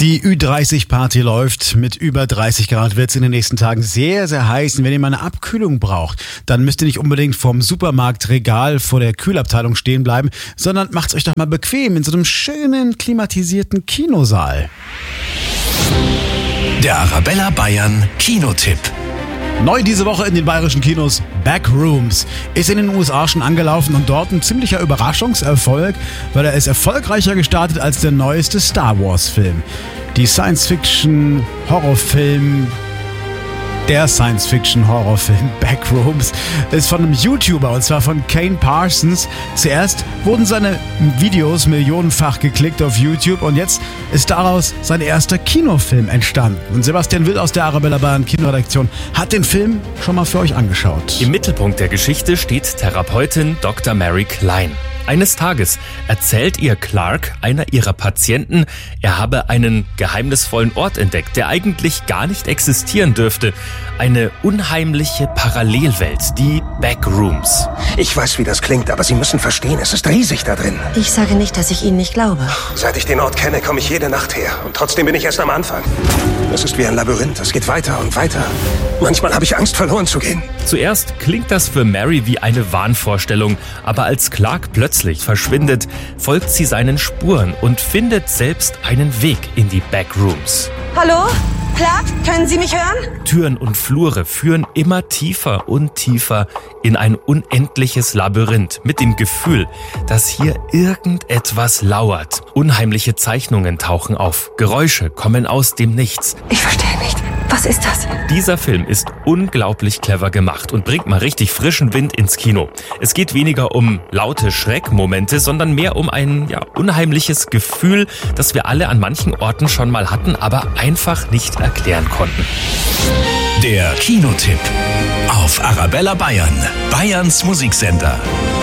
Die Ü30-Party läuft. Mit über 30 Grad wird es in den nächsten Tagen sehr, sehr heiß. Und wenn ihr mal eine Abkühlung braucht, dann müsst ihr nicht unbedingt vorm Supermarktregal vor der Kühlabteilung stehen bleiben, sondern macht's euch doch mal bequem in so einem schönen, klimatisierten Kinosaal. Der Arabella Bayern Kinotipp. Neu diese Woche in den bayerischen Kinos Backrooms. Ist in den USA schon angelaufen und dort ein ziemlicher Überraschungserfolg, weil er ist erfolgreicher gestartet als der neueste Star Wars Film. Der Science-Fiction-Horrorfilm Backrooms ist von einem YouTuber, und zwar von Kane Parsons. Zuerst wurden seine Videos millionenfach geklickt auf YouTube und jetzt ist daraus sein erster Kinofilm entstanden. Und Sebastian Will aus der Arabella Bayern Kinoredaktion hat den Film schon mal für euch angeschaut. Im Mittelpunkt der Geschichte steht Therapeutin Dr. Mary Klein. Eines Tages erzählt ihr Clark, einer ihrer Patienten, er habe einen geheimnisvollen Ort entdeckt, der eigentlich gar nicht existieren dürfte. Eine unheimliche Parallelwelt, die Backrooms. Ich weiß, wie das klingt, aber Sie müssen verstehen, es ist riesig da drin. Ich sage nicht, dass ich Ihnen nicht glaube. Seit ich den Ort kenne, komme ich jede Nacht her. Und trotzdem bin ich erst am Anfang. Es ist wie ein Labyrinth, es geht weiter und weiter. Manchmal habe ich Angst, verloren zu gehen. Zuerst klingt das für Mary wie eine Wahnvorstellung, aber als Clark plötzlich verschwindet, folgt sie seinen Spuren und findet selbst einen Weg in die Backrooms. Hallo? Clark, können Sie mich hören? Türen und Flure führen immer tiefer und tiefer in ein unendliches Labyrinth mit dem Gefühl, dass hier irgendetwas lauert. Unheimliche Zeichnungen tauchen auf, Geräusche kommen aus dem Nichts. Ich verstehe nicht. Was ist das? Dieser Film ist unglaublich clever gemacht und bringt mal richtig frischen Wind ins Kino. Es geht weniger um laute Schreckmomente, sondern mehr um ein unheimliches Gefühl, das wir alle an manchen Orten schon mal hatten, aber einfach nicht erklären konnten. Der Kinotipp auf Arabella Bayern, Bayerns Musiksender.